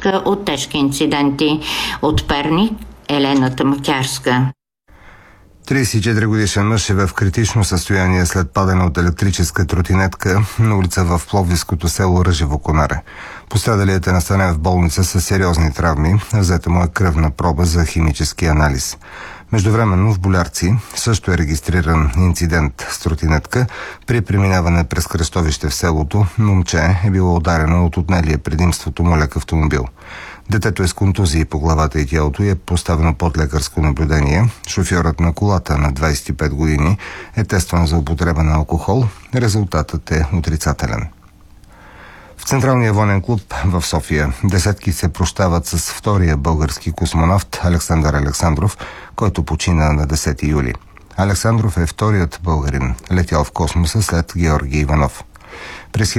грешка от тежки инциденти. От Перник, Елена Тамакярска. 34-годишен мъж е в критично състояние след падане от електрическа тротинетка на улица в пловдивското село Ръжево Конаре. Пострадалият е настанен в болница с сериозни травми, взета му е кръвна проба за химически анализ. Междувременно в Болярци също е регистриран инцидент с тротинетка. При преминаване през кръстовище в селото момче е било ударено от отнелия предимството му лек автомобил. Детето е с контузии по главата и тялото и е поставено под лекарско наблюдение. Шофьорът на колата на 25 години е тестван за употреба на алкохол. Резултатът е отрицателен. В Централния военен клуб в София десетки се прощават с втория български космонавт Александър Александров, който почина на 10 юли. Александров е вторият българин, летял в космоса след Георги Иванов. През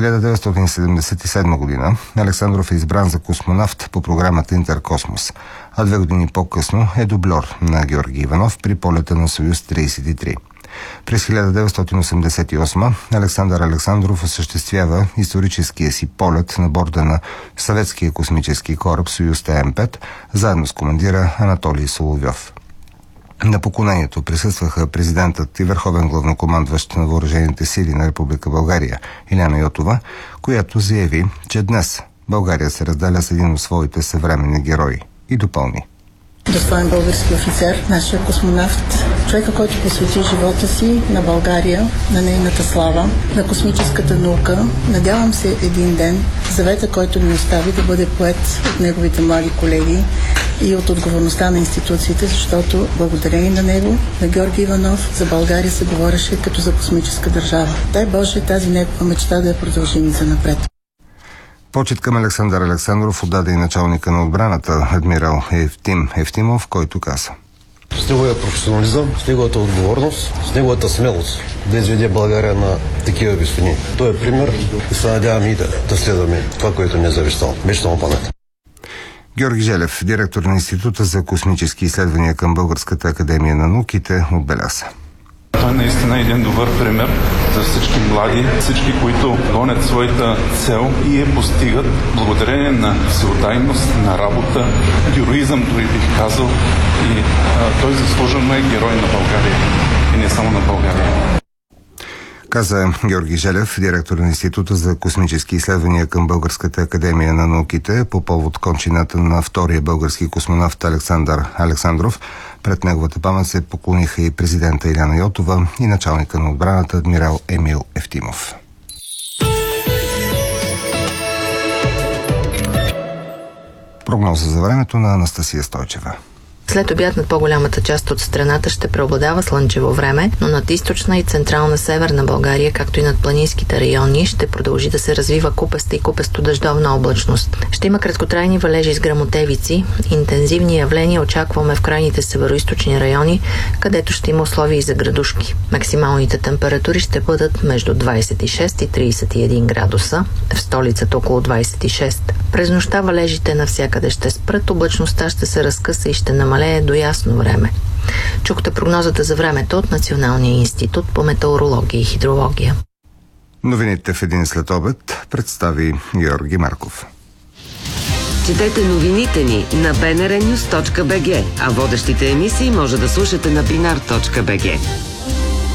1977 година Александров е избран за космонавт по програмата Интеркосмос, а 2 години по-късно е дубльор на Георги Иванов при полета на Союз 33. През 1988 Александър Александров осъществява историческия си полет на борда на съветския космически кораб Союз ТМ-5, заедно с командира Анатолий Соловьов. На поклонението присъстваха президентът и върховен главнокомандващ на въоръжените сили на Република България Илияна Йотова, която заяви, че днес България се разделя с един от своите съвременни герои и допълни. Достоен български офицер, нашия космонавт, човека, който посвети живота си на България, на нейната слава, на космическата наука. Надявам се един ден завета, който ни остави, да бъде поет от неговите млади колеги и от отговорността на институциите, защото благодарение на него, на Георги Иванов, за България се говореше като за космическа държава. Дай Боже тази негова мечта да я продължим и занапред. Почет към Александър Александров отдаде и началника на отбраната, адмирал Евтим Евтимов, който каза: с неговия професионализъм, с неговата отговорност, с неговата смелост да изведе България на такива висоти. Той е пример и се надяваме и да следваме това, което не е завещал. Вечна му памет. Георги Желев, директор на Института за космически изследвания към Българската академия на науките, отбеляза: той наистина е един добър пример за всички млади, всички, които гонят своята цел и я постигат благодарение на всеотдайност, на работа, героизъм, дори бих казал. И той заслужено е герой на България. И не само на България. Каза Георги Желев, директор на Института за космически изследвания към Българската академия на науките, по повод кончината на втория български космонавт Александър Александров. Пред неговата памет се поклониха и президента Илияна Йотова и началника на отбраната адмирал Емил Евтимов. Прогноза за времето на Анастасия Стойчева. След обяд над по-голямата част от страната ще преобладава слънчево време, но над източна и централна северна България, както и над планинските райони, ще продължи да се развива купеста и купесто-дъждовна облачност. Ще има краткотрайни валежи с гръмотевици. Интензивни явления очакваме в крайните североизточни райони, където ще има условия и за градушки. Максималните температури ще бъдат между 26 и 31 градуса, в столицата около 26. През нощта валежите навсякъде ще спрат, облачността ще се разкъса и ще намалее до ясно време. Чухте прогнозата за времето от Националния институт по метеорология и хидрология. Новините в един след обед представи Георги Марков. Четете новините ни на bnrnews.bg, а водещите емисии може да слушате на binar.bg.